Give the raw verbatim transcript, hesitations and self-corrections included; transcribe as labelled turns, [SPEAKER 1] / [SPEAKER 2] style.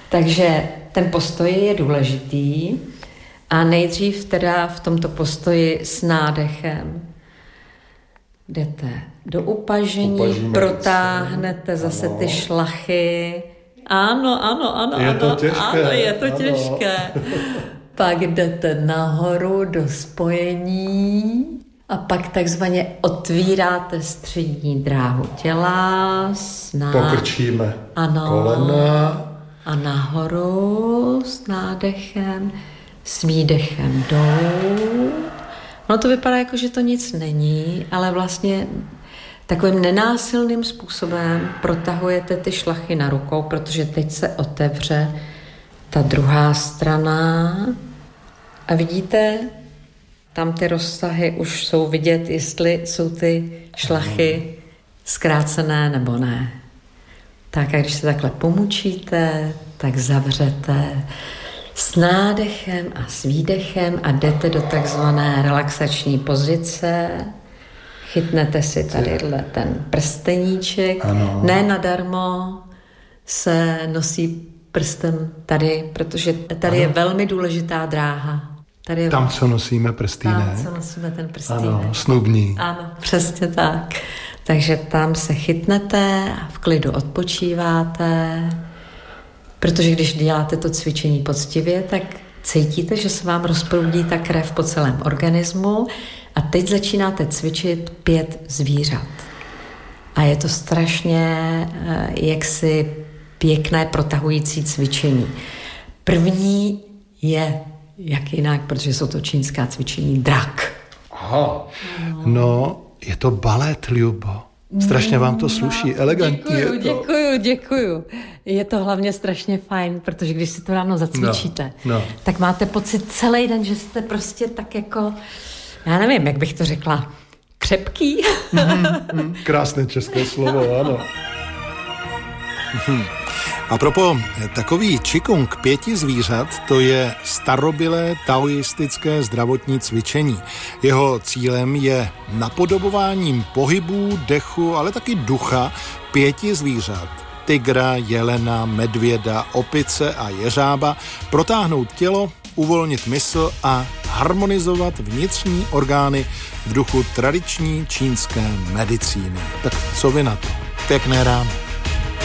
[SPEAKER 1] Takže ten postoj je důležitý a nejdřív teda v tomto postoji s nádechem jdete do upažení, Upažíme protáhnete se. zase ano. ty šlachy. Ano, ano, ano,
[SPEAKER 2] je to
[SPEAKER 1] ano,
[SPEAKER 2] těžké.
[SPEAKER 1] ano, je to
[SPEAKER 2] ano.
[SPEAKER 1] těžké. Pak jdete nahoru do spojení a pak takzvaně otvíráte střední dráhu těla. Sná...
[SPEAKER 2] Pokrčíme
[SPEAKER 1] ano.
[SPEAKER 2] kolena.
[SPEAKER 1] A nahoru s nádechem, s výdechem dolů. No to vypadá jako, že to nic není, ale vlastně takovým nenásilným způsobem protahujete ty šlachy na rukou, protože teď se otevře ta druhá strana a vidíte, tam ty rozsahy už jsou vidět, jestli jsou ty šlachy zkrácené nebo ne. Tak a když se takhle pomučíte, tak zavřete s nádechem a s výdechem a jdete do takzvané relaxační pozice. Chytnete si tadyhle ten prsteníček. Ano. Ne nadarmo se nosí prstem tady, protože tady ano. je velmi důležitá dráha. Tady je
[SPEAKER 2] tam, co nosíme prstínek.
[SPEAKER 1] Tam, co nosíme ten prstínek.
[SPEAKER 2] Ano, snubní.
[SPEAKER 1] Ano, přesně tak. Takže tam se chytnete a v klidu odpočíváte, protože když děláte to cvičení poctivě, tak cítíte, že se vám rozproudí ta krev po celém organismu a teď začínáte cvičit pět zvířat. A je to strašně jaksi pěkné protahující cvičení. První je, jak jinak, protože jsou to čínská cvičení, drak.
[SPEAKER 2] Aha. No, je to balet, Ljubo. Strašně vám to sluší, elegantní
[SPEAKER 1] děkuju,
[SPEAKER 2] je to.
[SPEAKER 1] Děkuju, děkuju. Je to hlavně strašně fajn, protože když si to ráno zacvičíte, no, no. tak máte pocit celý den, že jste prostě tak jako, já nevím, jak bych to řekla, křepký.
[SPEAKER 2] Mm, mm, krásné české slovo, ano.
[SPEAKER 3] A propos, takový čikung pěti zvířat, to je starobylé taoistické zdravotní cvičení. Jeho cílem je napodobováním pohybů, dechu, ale taky ducha pěti zvířat. Tygra, jelena, medvěda, opice a jeřába, protáhnout tělo, uvolnit mysl a harmonizovat vnitřní orgány v duchu tradiční čínské medicíny. Tak co vy na to? Pěkné ráno.